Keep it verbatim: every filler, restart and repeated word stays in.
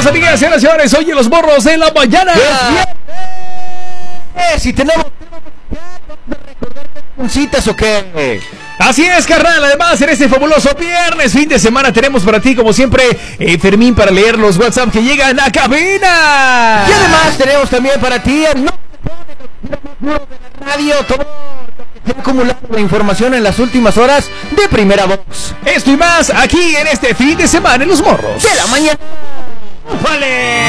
Bienvenidos, amigas y señores. Oye, los morros de la mañana. Si tenemos citas o qué. Así es, carnal. Además, en este fabuloso viernes, fin de semana, tenemos para ti, como siempre, eh, Fermín, para leer los WhatsApp que llegan a cabina. Y además tenemos también para ti el no de la radio, todo lo que se ha acumulado de información en las últimas horas de Primera Voz. Esto y más aquí en este fin de semana en los morros De la mañana. ¡Vale!